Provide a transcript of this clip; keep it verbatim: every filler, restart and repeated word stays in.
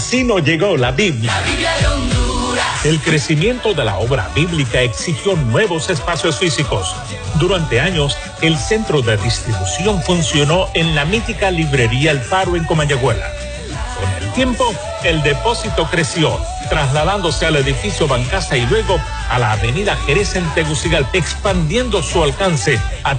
Así nos llegó la Biblia. La Biblia de Honduras. El crecimiento de la obra bíblica exigió nuevos espacios físicos. Durante años, el centro de distribución funcionó en la mítica librería El Faro en Comayagüela. Con el tiempo, el depósito creció, trasladándose al edificio Bancasa y luego a la avenida Jerez en Tegucigalpa, expandiendo su alcance a